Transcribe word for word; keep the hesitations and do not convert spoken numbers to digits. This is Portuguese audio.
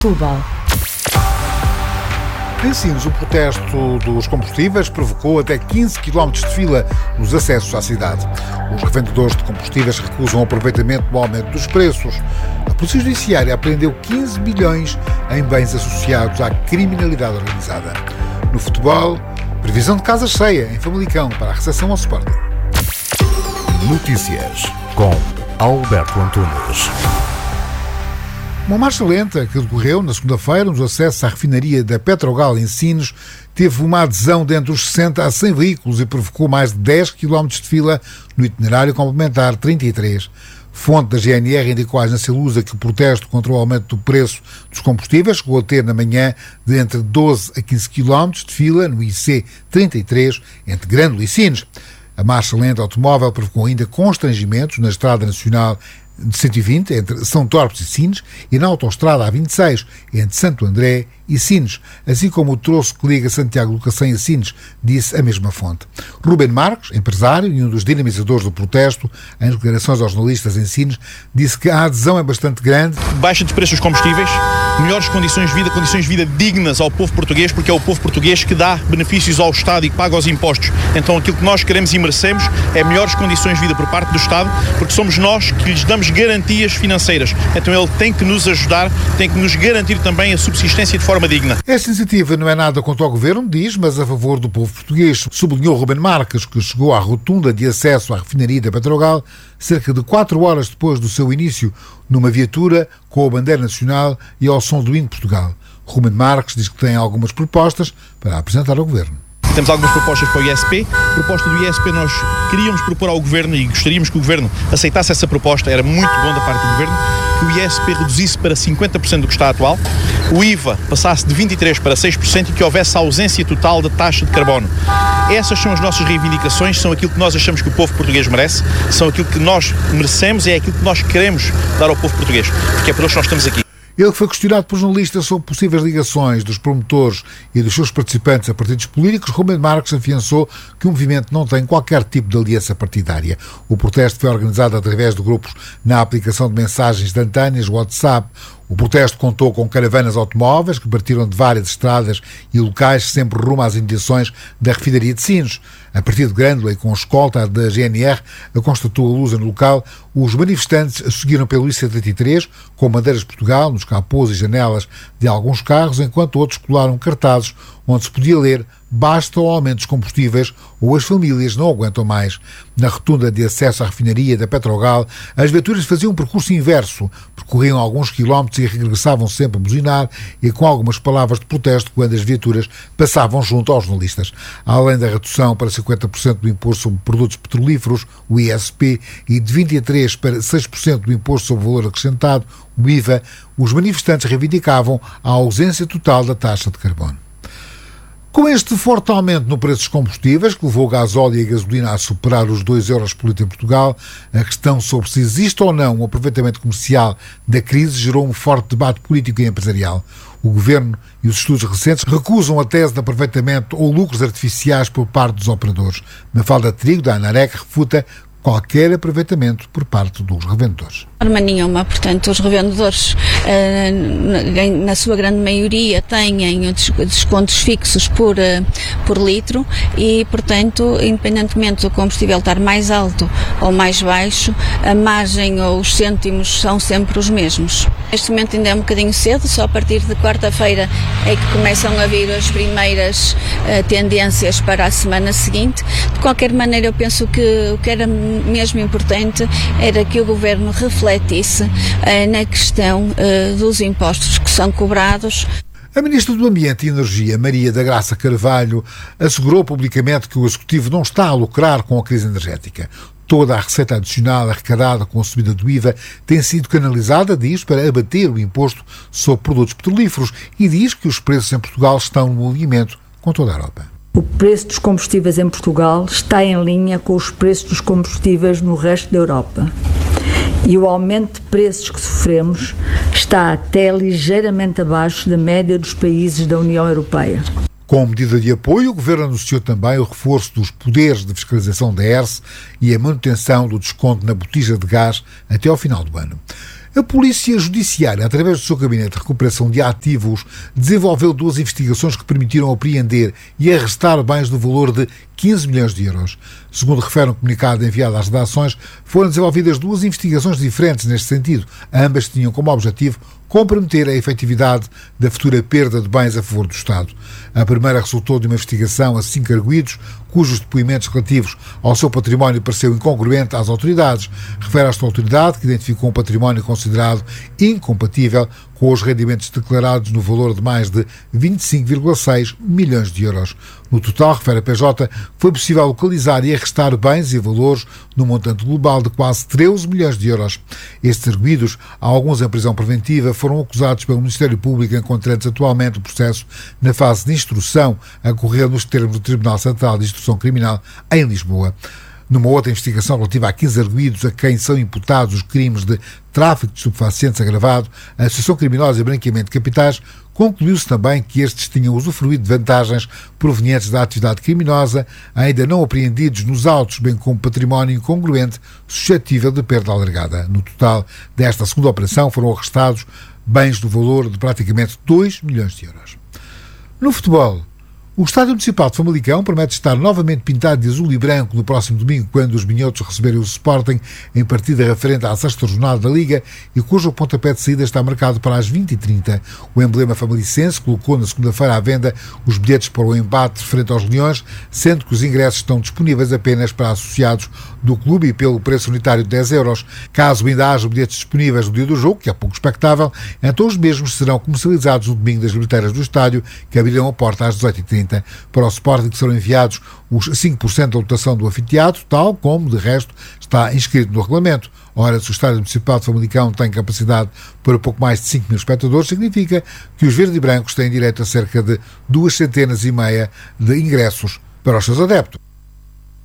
Setúbal. Em Sines, o protesto dos combustíveis provocou até quinze quilómetros de fila nos acessos à cidade. Os revendedores de combustíveis recusam o aproveitamento do aumento dos preços. A Polícia Judiciária apreendeu quinze bilhões em bens associados à criminalidade organizada. No futebol, previsão de casa cheia em Famalicão para a recepção ao Sporting. Notícias com Alberto Antunes. Uma marcha lenta que decorreu na segunda-feira nos acessos à refinaria da Petrogal em Sines teve uma adesão de entre os sessenta a cem veículos e provocou mais de dez quilómetros de fila no itinerário complementar trinta e três. Fonte da G N R indicou à agência Lusa que o protesto contra o aumento do preço dos combustíveis chegou a ter na manhã de entre doze a quinze quilómetros de fila no I C trinta e três entre Grândola e Sines. A marcha lenta automóvel provocou ainda constrangimentos na Estrada Nacional de cento e vinte, entre São Torpes e Sines, e na autoestrada A vinte e seis, entre Santo André e Sines, assim como o troço que liga Santiago do Cacém a Sines, disse a mesma fonte. Ruben Marques, empresário e um dos dinamizadores do protesto, em declarações aos jornalistas em Sines, disse que a adesão é bastante grande. Baixa de preços dos combustíveis, melhores condições de vida, condições de vida dignas ao povo português, porque é o povo português que dá benefícios ao Estado e que paga os impostos. Então aquilo que nós queremos e merecemos é melhores condições de vida por parte do Estado, porque somos nós que lhes damos garantias financeiras. Então ele tem que nos ajudar, tem que nos garantir também a subsistência de forma digna. Esta iniciativa não é nada contra o Governo, diz, mas a favor do povo português, sublinhou Ruben Marques, que chegou à rotunda de acesso à refinaria da Petrogal cerca de quatro horas depois do seu início, numa viatura com a bandeira nacional e ao som do hino de Portugal. Ruben Marques diz que tem algumas propostas para apresentar ao Governo. Temos algumas propostas para o I S P. A proposta do I S P nós queríamos propor ao Governo e gostaríamos que o Governo aceitasse essa proposta. Era muito bom da parte do Governo que o I S P reduzisse para cinquenta por cento do que está atual, o I V A passasse de vinte e três por cento para seis por cento e que houvesse ausência total da taxa de carbono. Essas são as nossas reivindicações, são aquilo que nós achamos que o povo português merece, são aquilo que nós merecemos e é aquilo que nós queremos dar ao povo português, porque é por isso que nós estamos aqui. Ele foi questionado por jornalistas sobre possíveis ligações dos promotores e dos seus participantes a partidos políticos. Ruben Marques afiançou que o movimento não tem qualquer tipo de aliança partidária. O protesto foi organizado através de grupos na aplicação de mensagens instantâneas WhatsApp. O protesto contou com caravanas automóveis que partiram de várias estradas e locais sempre rumo às imediações da refinaria de Sines. A partir de Grândola e com a escolta da G N R, a constatou a Lusa no local, os manifestantes seguiram pelo I C trinta e três com bandeiras de Portugal nos capôs e janelas de alguns carros, enquanto outros colaram cartazes onde se podia ler "Basta o aumento dos combustíveis ou as famílias não aguentam mais". Na rotunda de acesso à refinaria da Petrogal, as viaturas faziam um percurso inverso, percorriam alguns quilómetros e regressavam sempre a buzinar e com algumas palavras de protesto quando as viaturas passavam junto aos jornalistas. Além da redução para cinquenta por cento do imposto sobre produtos petrolíferos, o I S P, e de vinte e três por cento para seis por cento do imposto sobre valor acrescentado, o I V A, os manifestantes reivindicavam a ausência total da taxa de carbono. Com este forte aumento no preço dos combustíveis, que levou o gasóleo e a gasolina a superar os dois euros por litro em Portugal, a questão sobre se existe ou não um aproveitamento comercial da crise gerou um forte debate político e empresarial. O Governo e os estudos recentes recusam a tese de aproveitamento ou lucros artificiais por parte dos operadores. Mafalda Trigo, da ANAREC, refuta qualquer aproveitamento por parte dos revendedores. De forma nenhuma, portanto, os revendedores, na sua grande maioria, têm descontos fixos por, por litro e, portanto, independentemente do combustível estar mais alto ou mais baixo, a margem ou os cêntimos são sempre os mesmos. Neste momento ainda é um bocadinho cedo, só a partir de quarta-feira é que começam a vir as primeiras uh, tendências para a semana seguinte. De qualquer maneira, eu penso que o que era mesmo importante era que o Governo refletisse uh, na questão uh, dos impostos que são cobrados. A Ministra do Ambiente e Energia, Maria da Graça Carvalho, assegurou publicamente que o Executivo não está a lucrar com a crise energética. Toda a receita adicional arrecadada com a subida do I V A tem sido canalizada, diz, para abater o imposto sobre produtos petrolíferos e diz que os preços em Portugal estão no alinhamento com toda a Europa. O preço dos combustíveis em Portugal está em linha com os preços dos combustíveis no resto da Europa. E o aumento de preços que sofremos está até ligeiramente abaixo da média dos países da União Europeia. Com medida de apoio, o Governo anunciou também o reforço dos poderes de fiscalização da E R S e a manutenção do desconto na botija de gás até ao final do ano. A Polícia Judiciária, através do seu Gabinete de Recuperação de Ativos, desenvolveu duas investigações que permitiram apreender e arrestar bens no valor de quinze milhões de euros. Segundo refere um comunicado enviado às redações, foram desenvolvidas duas investigações diferentes neste sentido. Ambas tinham como objetivo comprometer a efetividade da futura perda de bens a favor do Estado. A primeira resultou de uma investigação a cinco arguidos, cujos depoimentos relativos ao seu património pareceu incongruente às autoridades. Refere esta autoridade que identificou um património considerado incompatível com os rendimentos declarados no valor de mais de vinte e cinco vírgula seis milhões de euros. No total, refere a P J, foi possível localizar e arrestar bens e valores no montante global de quase treze milhões de euros. Estes arguidos, alguns em prisão preventiva, foram acusados pelo Ministério Público, encontrando-se atualmente o processo na fase de instrução a correr nos termos do Tribunal Central de Instrução Criminal em Lisboa. Numa outra investigação relativa a quinze arguidos a quem são imputados os crimes de tráfico de estupefacientes agravado, associação criminosa e branqueamento de capitais, concluiu-se também que estes tinham usufruído de vantagens provenientes da atividade criminosa, ainda não apreendidos nos autos, bem como património incongruente suscetível de perda alargada. No total desta segunda operação foram arrestados bens do valor de praticamente dois milhões de euros. No futebol, o Estádio Municipal de Famalicão promete estar novamente pintado de azul e branco no próximo domingo, quando os minhotos receberem o Sporting em partida referente à sexta jornada da Liga e cujo pontapé de saída está marcado para as vinte e trinta. O emblema famalicense colocou na segunda-feira à venda os bilhetes para o embate frente aos Leões, sendo que os ingressos estão disponíveis apenas para associados do clube e pelo preço unitário de dez euros. Caso ainda haja bilhetes disponíveis no dia do jogo, que é pouco expectável, então os mesmos serão comercializados no domingo das bilheteiras do estádio, que abrirão a porta às dezoito e trinta. Para o Sporting serão enviados os cinco por cento da lotação do anfiteatro, tal como, de resto, está inscrito no regulamento. Ora, se o Estádio Municipal de Famalicão tem capacidade para pouco mais de cinco mil espectadores, significa que os verde e brancos têm direito a cerca de duas centenas e meia de ingressos para os seus adeptos.